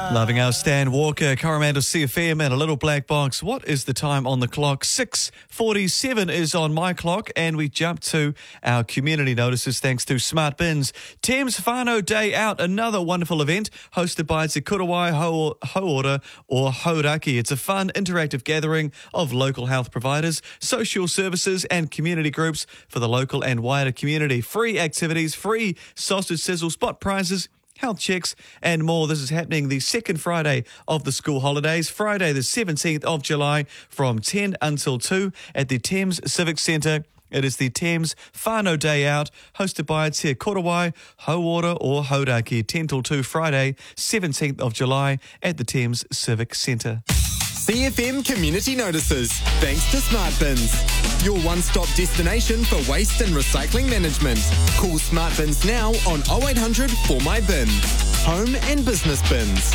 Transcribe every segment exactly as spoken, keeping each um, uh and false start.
Loving our Stan Walker, Coromandel C F M and a little black box. What is the time on the clock? six forty-seven is on my clock, and we jump to our community notices thanks to Smart Bins. Thames Whānau Day Out, another wonderful event hosted by Te Kurawai Ho- Hauora or Hauraki. It's a fun, interactive gathering of local health providers, social services and community groups for the local and wider community. Free activities, free sausage sizzle, spot prizes, health checks and more. This is happening the second Friday of the school holidays, Friday the seventeenth of July from ten until two at the Thames Civic Centre. It is the Thames Whānau Day Out, hosted by Te Kurawai Hauora or Hauraki, ten till two Friday, seventeenth of July at the Thames Civic Centre. C F M Community Notices, thanks to Smart Bins. Your one-stop destination for waste and recycling management. Call Smart Bins now on oh eight hundred four my bin. Home and business bins.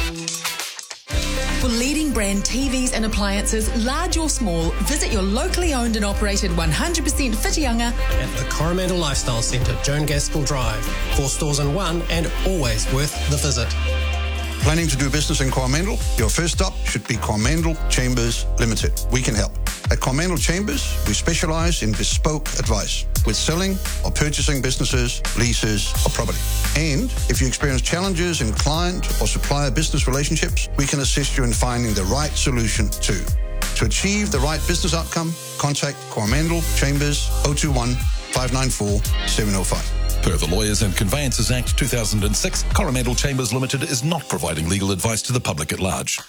For leading brand T Vs and appliances, large or small, visit your locally owned and operated one hundred percent Whitianga at the Coromandel Lifestyle Centre, Joan Gaskell Drive. Four stores in one and always worth the visit. Planning to do business in Coromandel? Your first stop should be Coromandel Chambers Limited. We can help. At Coromandel Chambers, we specialise in bespoke advice with selling or purchasing businesses, leases or property. And if you experience challenges in client or supplier business relationships, we can assist you in finding the right solution too. To achieve the right business outcome, contact Coromandel Chambers oh two one, five nine four, seven oh five. Per the Lawyers and Conveyances Act two thousand six, Coromandel Chambers Limited is not providing legal advice to the public at large.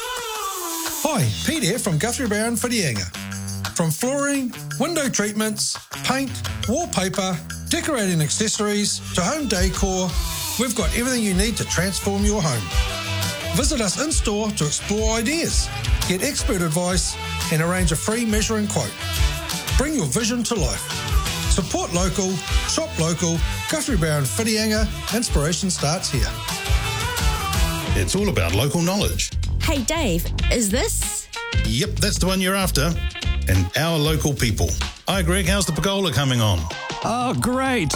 Hi, Pete here from Guthrie Brown Whitianga. From flooring, window treatments, paint, wallpaper, decorating accessories to home decor, we've got everything you need to transform your home. Visit us in-store to explore ideas, get expert advice and arrange a free measure and quote. Bring your vision to life. Support local, shop local, Guthrie Brown Whitianga. Inspiration starts here. It's all about local knowledge. Hey Dave, is this? Yep, that's the one you're after. And our local people. Hi Greg, how's the pergola coming on? Oh, great.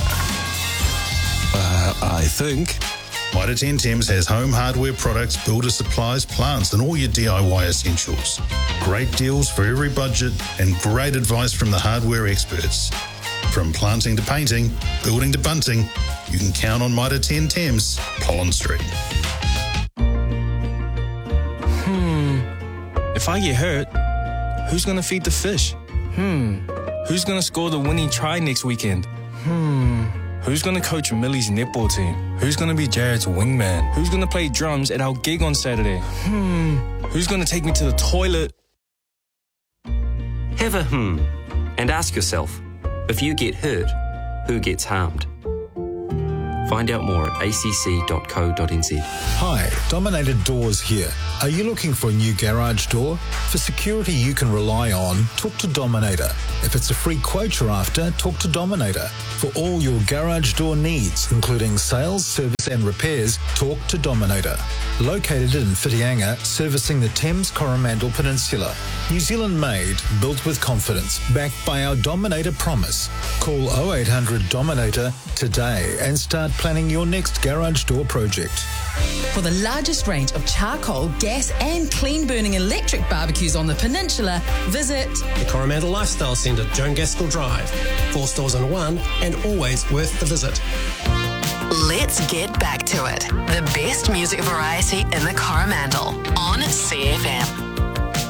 Uh, I think. Mitre ten Thames has home hardware products, builder supplies, plants and all your D I Y essentials. Great deals for every budget and great advice from the hardware experts. From planting to painting, building to bunting, you can count on Mitre ten Thames, Pollen Street. Hmm. If I get hurt, who's going to feed the fish? Hmm. Who's going to score the winning try next weekend? Hmm. Who's going to coach Millie's netball team? Who's going to be Jared's wingman? Who's going to play drums at our gig on Saturday? Hmm. Who's going to take me to the toilet? Have a hmm and ask yourself, if you get hurt, who gets harmed? Find out more at a c c dot co dot n z. Hi, Dominator Doors here. Are you looking for a new garage door? For security you can rely on, talk to Dominator. If it's a free quote you're after, talk to Dominator. For all your garage door needs, including sales, service and repairs, talk to Dominator. Located in Whitianga, servicing the Thames Coromandel Peninsula. New Zealand made, built with confidence, backed by our Dominator promise. Call oh eight hundred Dominator today and start planning your next garage door project. For the largest range of charcoal, gas and clean burning electric barbecues on the peninsula, visit the Coromandel Lifestyle Centre, Joan Gaskell Drive. Four stores in one and always worth the visit. Let's get back to it. The best music variety in the Coromandel on C F M.